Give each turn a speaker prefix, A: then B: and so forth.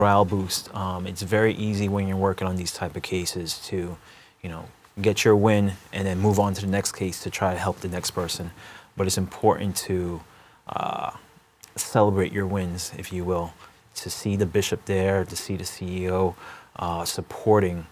A: morale boost. It's very easy when you're working on these type of cases to, you know, get your win and then move on to the next case to try to help the next person. But it's important to celebrate your wins, if you will, to see the bishop there, to see the CEO supporting